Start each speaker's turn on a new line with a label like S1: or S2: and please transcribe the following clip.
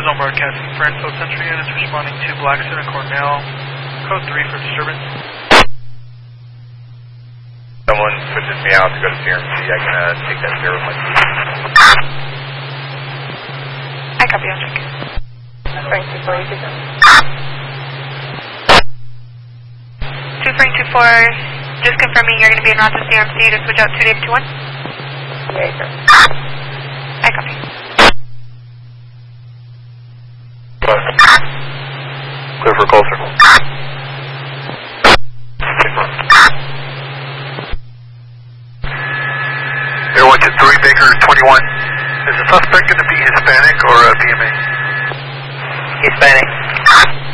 S1: Signal broadcasting for info. Central units responding to Blackstone and Cornell. Code 3 for disturbance.
S2: Someone switches me out to go to CRMC. I can take that 0 with my key.
S3: I copy, I'll check. Frank 24, you can go. 2 Frank 24, just confirming you're going to be en route to CRMC to switch out 2 Dave 21? Yeah, sir. I copy.
S2: Clear for call circle. Air 123 Baker 21. Is the suspect going to be Hispanic or PMA?
S4: Hispanic.